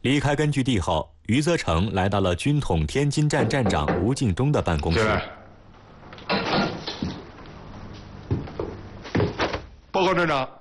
离开根据地后，余则成来到了军统天津站站长吴敬中的办公室。 报告站长，